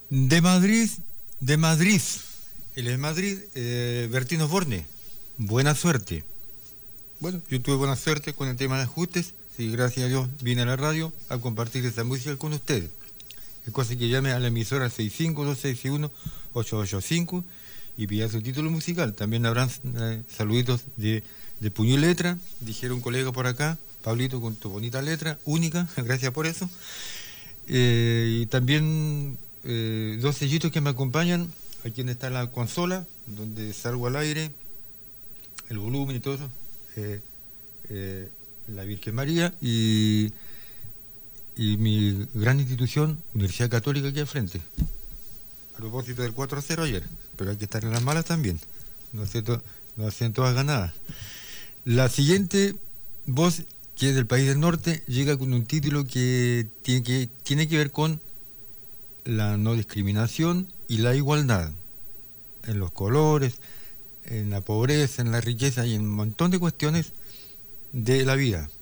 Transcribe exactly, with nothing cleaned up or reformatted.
De Madrid, de Madrid, él es Madrid, eh, Bertino Borne, buena suerte. Bueno, yo tuve buena suerte con el tema de ajustes, y gracias a Dios vine a la radio a compartir esta música con ustedes. Es cosa que llame a la emisora seis cinco dos seis uno ocho ocho cinco y pida su título musical. También habrán eh, saluditos de, de puño y letra, dijeron un colega por acá, Pablito, con tu bonita letra, única, gracias por eso. Eh, y también eh, dos sellitos que me acompañan, aquí donde está la consola, donde salgo al aire, el volumen y todo eso, eh, eh, la Virgen María y, y mi gran institución, Universidad Católica, aquí al frente. A propósito del cuatro a cero ayer, pero hay que estar en las malas también, no hacen no hacen todas ganadas. La siguiente voz, que es del país del norte, llega con un título que tiene que, tiene que ver con la no discriminación y la igualdad en los colores, en la pobreza, en la riqueza y en un montón de cuestiones de la vida.